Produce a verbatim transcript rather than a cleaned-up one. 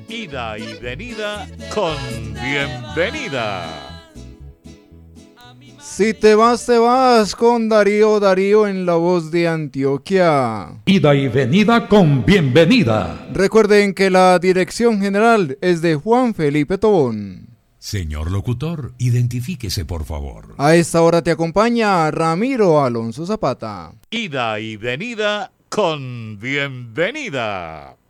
Ida y venida con bienvenida. Si te vas, te vas con Darío Darío en la voz de Antioquia. Ida y venida con bienvenida. Recuerden que la dirección general es de Juan Felipe Tobón. Señor locutor, identifíquese por favor. A esta hora te acompaña Ramiro Alonso Zapata. Ida y venida con bienvenida.